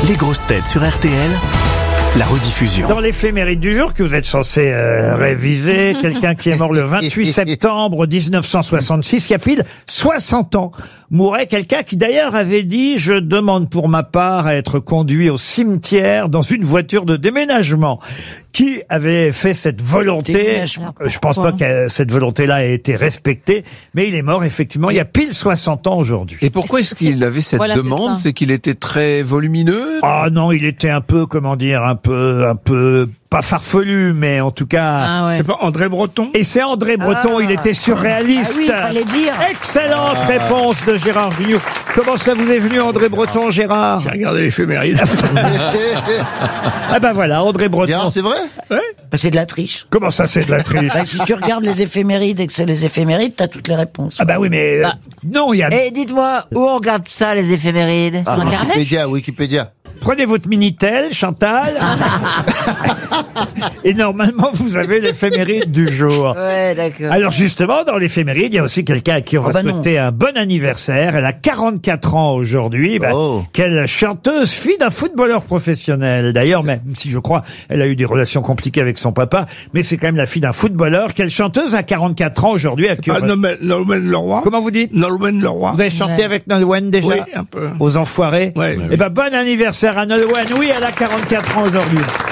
Les grosses têtes sur RTL, la rediffusion. Dans l'éphéméride du jour que vous êtes censé réviser, quelqu'un qui est mort le 28 septembre 1966, il y a pile 60 ans, mourait quelqu'un qui d'ailleurs avait dit « Je demande pour ma part à être conduit au cimetière dans une voiture de déménagement ». Qui avait fait cette volonté? Je pense pas que cette volonté-là ait été respectée, mais il est mort effectivement il y a pile 60 ans aujourd'hui. Et pourquoi est-ce qu'il avait cette demande? C'est qu'il était très volumineux? Ah non, il était un peu, comment dire, un peu, pas farfelu, mais en tout cas... C'est pas André Breton? Et c'est André Breton, il était surréaliste. Ah oui, fallait dire. Excellente réponse de Gérard Junior. Comment ça vous est venu, André Breton, Gérard? J'ai regardé l'éphéméride. Ah ben voilà, André Breton. Gérard, c'est vrai? Ouais. Bah, c'est de la triche. Comment ça, c'est de la triche? Bah, si tu regardes les éphémérides et que c'est les éphémérides, t'as toutes les réponses. Ah bah oui, mais... non, il y a... Et dites-moi, où on regarde ça, les éphémérides? Sur Internet? Wikipédia. Prenez votre Minitel, Chantal. Et normalement, vous avez l'éphéméride du jour. Ouais, d'accord. Alors justement, dans l'éphéméride, il y a aussi quelqu'un à qui on va souhaiter un bon anniversaire. Elle a 44 ans aujourd'hui. Quelle chanteuse, fille d'un footballeur professionnel. D'ailleurs, même si je crois, elle a eu des relations compliquées avec son papa, mais c'est quand même la fille d'un footballeur. Quelle chanteuse à 44 ans aujourd'hui? Nolwenn Leroy. Comment vous dites? Nolwenn Leroy. Vous avez chanté avec Nolwenn déjà? Oui, un peu. Aux Enfoirés? Ouais. Eh ben, bon anniversaire à Nolwenn. Oui, elle a 44 ans aujourd'hui.